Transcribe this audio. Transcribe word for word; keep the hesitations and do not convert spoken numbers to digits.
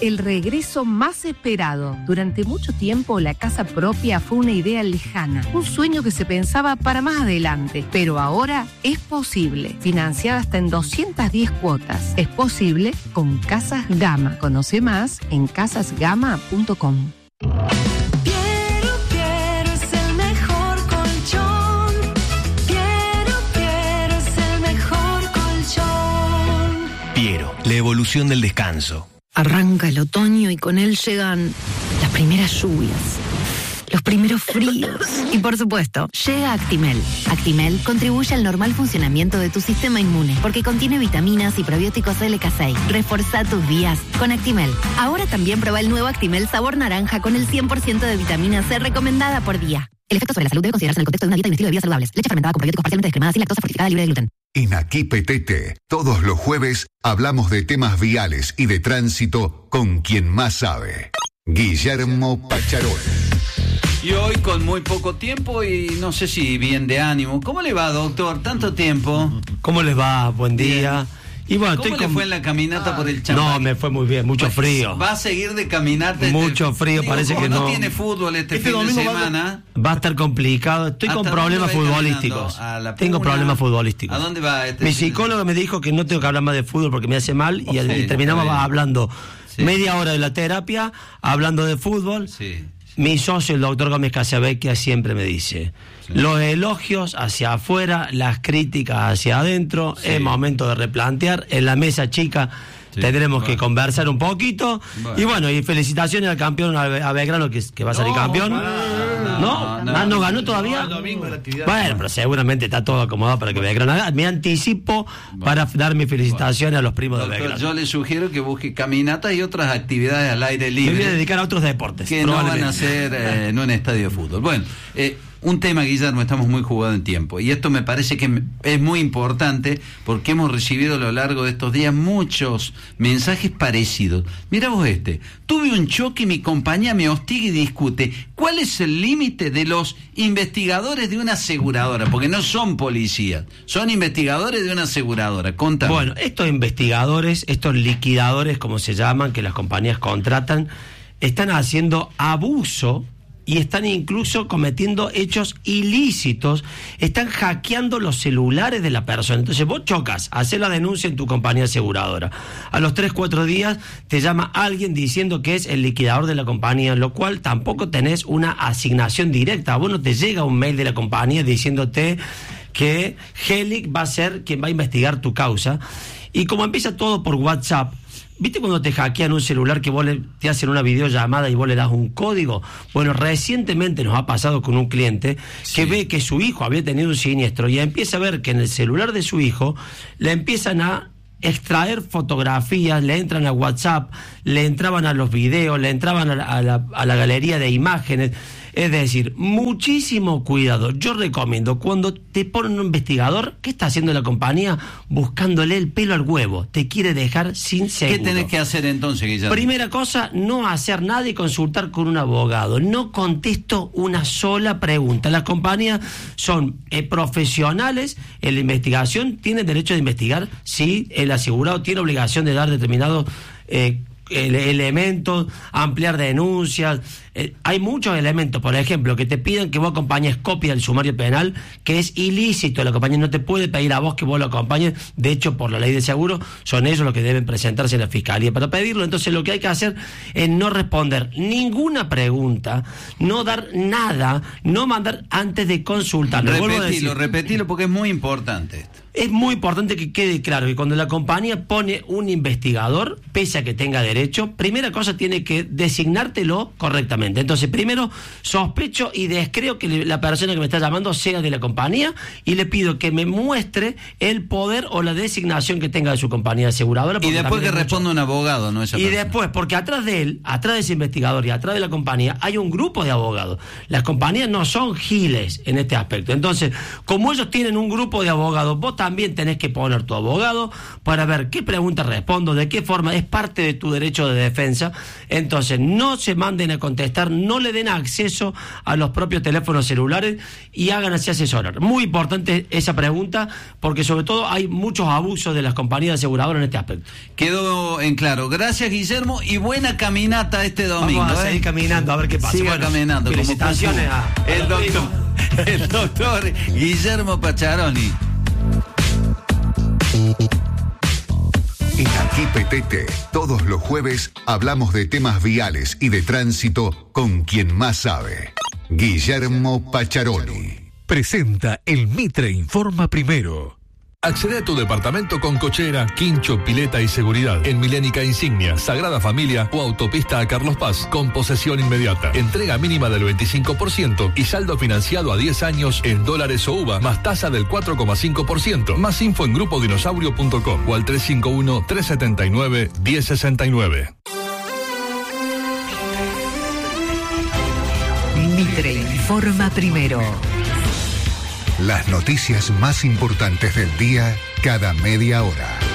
el regreso más esperado. Durante mucho tiempo, la casa propia fue una idea lejana, un sueño que se pensaba para más adelante, pero ahora es posible. Financiada hasta en doscientas diez cuotas. Es posible con Casas Gama. Conoce más en casas gama punto com. Piero, la evolución del descanso. Arranca el otoño y con él llegan las primeras lluvias, los primeros fríos y, por supuesto, llega Actimel. Actimel contribuye al normal funcionamiento de tu sistema inmune porque contiene vitaminas y probióticos L K seis. Reforzá tus días con Actimel. Ahora también prueba el nuevo Actimel sabor naranja con el cien por ciento de vitamina C recomendada por día. El efecto sobre la salud debe considerarse en el contexto de una dieta y un estilo de vida saludables. Leche fermentada con probióticos parcialmente descremada sin lactosa fortificada libre de gluten. En Aquí Petete, todos los jueves hablamos de temas viales y de tránsito con quien más sabe. Guillermo Pacharol. Y hoy con muy poco tiempo y no sé si bien de ánimo. ¿Cómo le va, doctor? Tanto tiempo. ¿Cómo les va? Buen día. Bien. Y bueno, ¿Cómo estoy le con... fue en la caminata ah, por el Champaquí? No, me fue muy bien, mucho frío. ¿Va a seguir de caminata? Mucho este... frío, Digo, parece que no. no. tiene fútbol este, este fin de semana. Va a estar complicado. Estoy con problemas futbolísticos. Tengo problemas futbolísticos. ¿A dónde va este? Mi psicólogo me dijo que no tengo que hablar más de fútbol porque me hace mal. Y, sí, y terminamos hablando sí. media hora de la terapia, hablando de fútbol. Sí. Mi socio, el doctor Gómez Casabecchia, siempre me dice... Sí. Los elogios hacia afuera, las críticas hacia adentro, sí. es momento de replantear. En la mesa chica sí. tendremos bueno. que conversar un poquito. Bueno. Y bueno, y felicitaciones al campeón, a Belgrano, que, que va a salir no, campeón. No, no, no, no, no, no ganó todavía. No, domingo la actividad. Bueno, pero seguramente está todo acomodado para que Belgrano haga. Me anticipo bueno. para dar mis felicitaciones bueno. a los primos Doctor, de Belgrano. Yo le sugiero que busque caminatas y otras actividades al aire libre. Me voy a dedicar a otros deportes. Que no van a ser eh, en un estadio de fútbol. Bueno, eh, un tema, Guillermo, estamos muy jugados en tiempo y esto me parece que es muy importante porque hemos recibido a lo largo de estos días muchos mensajes parecidos. Mira vos este, tuve un choque y mi compañía me hostiga y discute. ¿Cuál es el límite de los investigadores de una aseguradora? Porque no son policías, son investigadores de una aseguradora. Contame. Bueno, estos investigadores, estos liquidadores, como se llaman, que las compañías contratan, están haciendo abuso y están incluso cometiendo hechos ilícitos, están hackeando los celulares de la persona. Entonces vos chocas, haces la denuncia en tu compañía aseguradora. A los tres, cuatro días te llama alguien diciendo que es el liquidador de la compañía, lo cual tampoco tenés una asignación directa. A vos no te llega un mail de la compañía diciéndote que Helic va a ser quien va a investigar tu causa. Y como empieza todo por WhatsApp, ¿viste cuando te hackean un celular que vos le, te hacen una videollamada y vos le das un código? Bueno, recientemente nos ha pasado con un cliente sí. que ve que su hijo había tenido un siniestro y empieza a ver que en el celular de su hijo le empiezan a extraer fotografías, le entran a WhatsApp, le entraban a los videos, le entraban a la, a la, a la galería de imágenes. Es decir, muchísimo cuidado. Yo recomiendo, cuando te ponen un investigador, ¿qué está haciendo la compañía? Buscándole el pelo al huevo. Te quiere dejar sin seguro. ¿Qué tenés que hacer entonces, Guillermo? Primera cosa, no hacer nada y consultar con un abogado. No contesto una sola pregunta. Las compañías son eh, profesionales en la investigación, tienen derecho de investigar si el asegurado tiene obligación de dar determinados eh, elementos, ampliar denuncias. Eh, hay muchos elementos, por ejemplo, que te piden que vos acompañes copia del sumario penal, que es ilícito. La compañía no te puede pedir a vos que vos lo acompañes. De hecho, por la ley de seguro, son ellos los que deben presentarse en la fiscalía para pedirlo. Entonces, lo que hay que hacer es no responder ninguna pregunta, no dar nada, no mandar antes de consultar. Repetilo, repetilo, porque es muy importante esto. Es muy importante que quede claro que cuando la compañía pone un investigador, pese a que tenga derecho, primera cosa tiene que designártelo correctamente. Entonces, primero, sospecho y descreo que la persona que me está llamando sea de la compañía y le pido que me muestre el poder o la designación que tenga de su compañía aseguradora. Y después que responda un abogado, ¿no? Esa y persona. después, porque atrás de él, atrás de ese investigador y atrás de la compañía, hay un grupo de abogados. Las compañías no son giles en este aspecto. Entonces, como ellos tienen un grupo de abogados, vos también tenés que poner tu abogado para ver qué preguntas respondo, de qué forma, es parte de tu derecho de defensa. Entonces, no se manden a contestar, no le den acceso a los propios teléfonos celulares y hagan así asesorar. Muy importante esa pregunta, porque sobre todo hay muchos abusos de las compañías aseguradoras en este aspecto. Quedó en claro. Gracias, Guillermo, y buena caminata este domingo. Vamos a seguir ¿eh? caminando a ver qué pasa. Siga bueno, caminando. Felicitaciones a, a el doctor, el doctor Guillermo Pacharoni. En Aquí P T T, todos los jueves hablamos de temas viales y de tránsito con quien más sabe. Guillermo Pacharoni. Presenta el Mitre Informa Primero. Accede a tu departamento con cochera, quincho, pileta y seguridad en Milénica Insignia, Sagrada Familia o Autopista a Carlos Paz, con posesión inmediata. Entrega mínima del veinticinco por ciento y saldo financiado a diez años en dólares o U V A, más tasa del cuatro coma cinco por ciento. Más info en grupo dinosaurio punto com o al tres cinco uno, tres siete nueve, uno cero seis nueve. Mitre Informa Primero. Las noticias más importantes del día cada media hora.